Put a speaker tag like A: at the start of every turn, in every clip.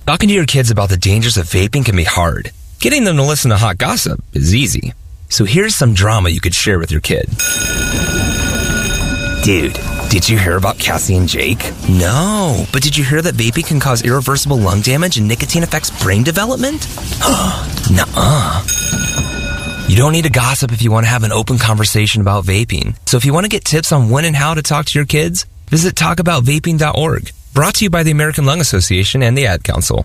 A: Talking to your kids about the dangers of vaping can be hard. Getting them to listen to hot gossip is easy. So here's some drama you could share with your kid. Dude, did you hear about Cassie and Jake? No, but did you hear that vaping can cause irreversible lung damage and nicotine affects brain development? Nuh-uh. You don't need to gossip if you want to have an open conversation about vaping. So if you want to get tips on when and how to talk to your kids, visit talkaboutvaping.org. Brought to you by the American Lung Association and the Ad Council.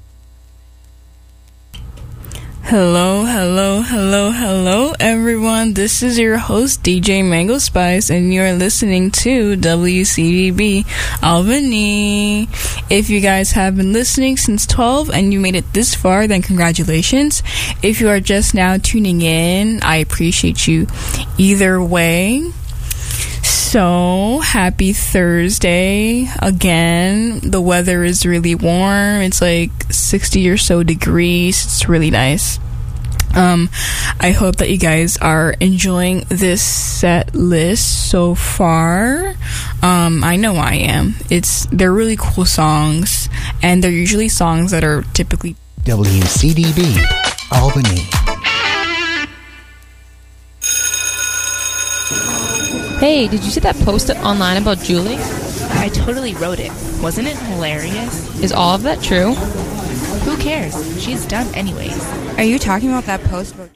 B: Hello, everyone. This is your host, DJ Mango Spice, and you're listening to WCDB Albany. If you guys have been listening since 12 and you made it this far, then congratulations. If you are just now tuning in, I appreciate you either way. So, happy Thursday again. The weather is really warm. It's like 60 or so degrees. It's really nice. I hope that you guys are enjoying this set list so far. I know I am. They're really cool songs, and they're usually songs that are typically
C: WCDB Albany.
D: Hey, did you see that post online about Julie?
E: I totally wrote it. Wasn't it hilarious?
D: Is all of that true?
E: Who cares? She's done anyways.
F: Are you talking about that post about...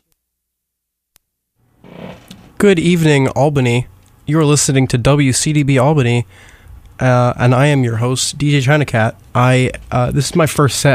G: Good evening, Albany. You are listening to WCDB Albany, and I am your host, DJ China Cat. This is my first set